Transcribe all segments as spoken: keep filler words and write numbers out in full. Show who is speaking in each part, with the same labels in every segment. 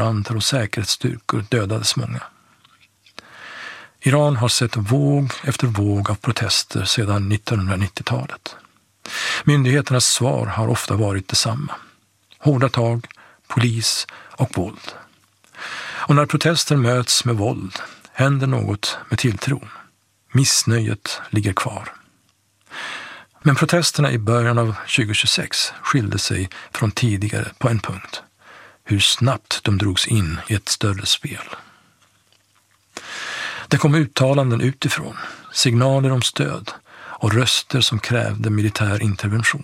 Speaker 1: demonstranter och säkerhetsstyrkor dödades många. Iran har sett våg efter våg av protester sedan nittonhundranittiotalet. Myndigheternas svar har ofta varit detsamma. Hårda tag, polis och våld. Och när protester möts med våld händer något med tilltron. Missnöjet ligger kvar. Men protesterna i början av tjugohundratjugosex skilde sig från tidigare på en punkt. Hur snabbt de drogs in i ett större spel. Det kom uttalanden utifrån, signaler om stöd och röster som krävde militär intervention.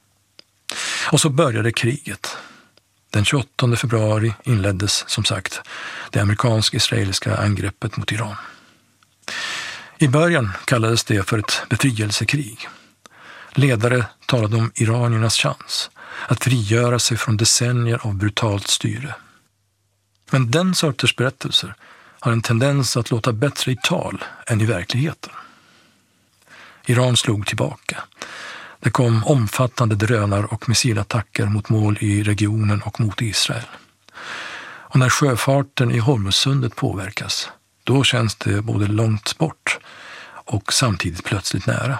Speaker 1: Och så började kriget. Den tjugoåttonde februari inleddes som sagt det amerikansk-israeliska angreppet mot Iran. I början kallades det för ett befrielsekrig. Ledare talade om iraniernas chans att frigöra sig från decennier av brutalt styre. Men den sorters berättelser har en tendens att låta bättre i tal än i verkligheten. Iran slog tillbaka. Det kom omfattande drönar- och missilattacker mot mål i regionen och mot Israel. Och när sjöfarten i Hormuzsundet påverkas, då känns det både långt bort och samtidigt plötsligt nära.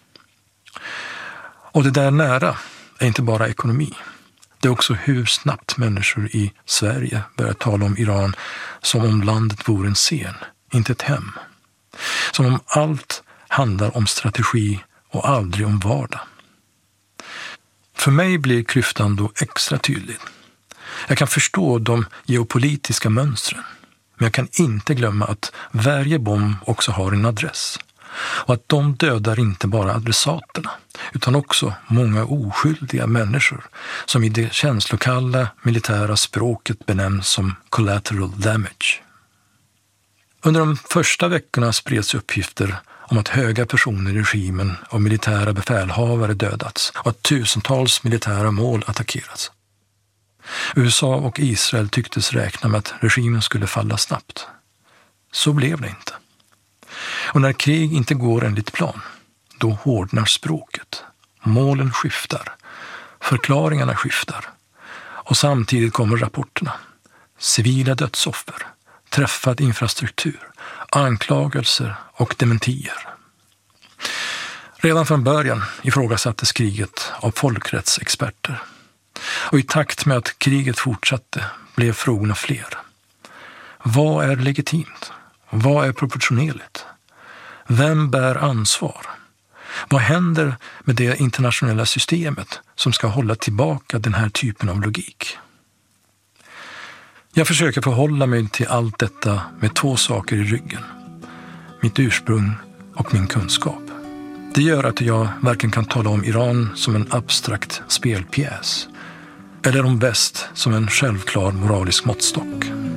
Speaker 1: Och det där nära är inte bara ekonomi. Det är också hur snabbt människor i Sverige börjar tala om Iran som om landet vore en scen, inte ett hem. Som om allt handlar om strategi och aldrig om vardag. För mig blir klyftan då extra tydlig. Jag kan förstå de geopolitiska mönstren, men jag kan inte glömma att varje bomb också har en adress. Och att de dödar inte bara adressaterna, utan också många oskyldiga människor som i det känslokalla militära språket benämns som collateral damage. Under de första veckorna spreds uppgifter om att höga personer i regimen och militära befälhavare dödats och att tusentals militära mål attackerats. U S A och Israel tycktes räkna med att regimen skulle falla snabbt. Så blev det inte. Och när krig inte går enligt plan, då hårdnar språket. Målen skiftar, förklaringarna skiftar och samtidigt kommer rapporterna. Civila dödsoffer, träffad infrastruktur, anklagelser och dementier. Redan från början ifrågasattes kriget av folkrättsexperter. Och i takt med att kriget fortsatte blev frågorna fler. Vad är legitimt? Vad är proportionerligt? Vem bär ansvar? Vad händer med det internationella systemet som ska hålla tillbaka den här typen av logik? Jag försöker förhålla mig till allt detta med två saker i ryggen. Mitt ursprung och min kunskap. Det gör att jag varken kan tala om Iran som en abstrakt spelpjäs eller om väst som en självklar moralisk måttstock.